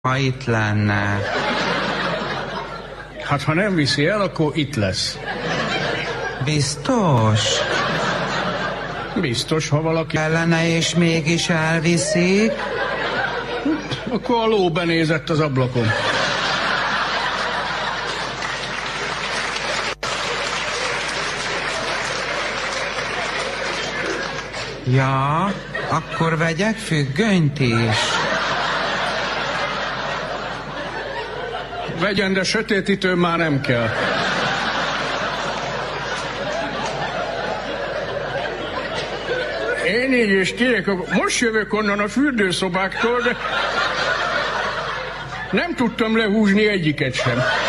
ha itt lenne. Hát ha nem viszi el, akkor itt lesz. Biztos? Biztos, ha valaki Ellene és mégis elviszik? akkor a ló benézett az ablakon. Ja, akkor vegyek függönyt is. Vegyen, de sötétítő már nem kell. Én így és kérek, most jövök onnan a fürdőszobáktól, de nem tudtam lehúzni egyiket sem.